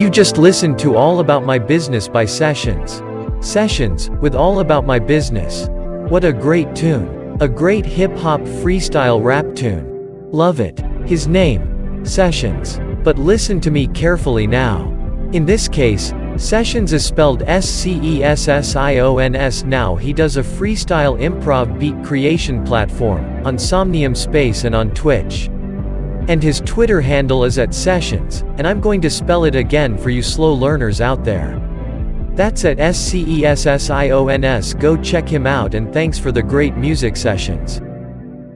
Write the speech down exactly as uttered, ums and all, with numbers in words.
You just listened to All About My Business by Sessions. Sessions, with All About My Business. What a great tune. A great hip-hop freestyle rap tune. Love it. His name? Sessions. But listen to me carefully now. In this case, Sessions is spelled S C E S S I O N S. Now he does a freestyle improv beat creation platform, on Somnium Space and on Twitch. And his Twitter handle is at Sessions, and I'm going to spell it again for you slow learners out there. That's at S C E S S I O N S. Go check him out, and thanks for the great music sessions.